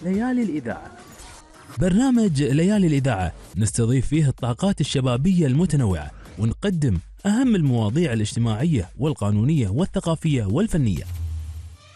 ليالي الإذاعة. برنامج ليالي الإذاعة نستضيف فيه الطاقات الشبابية المتنوعة، ونقدم أهم المواضيع الاجتماعية والقانونية والثقافية والفنية.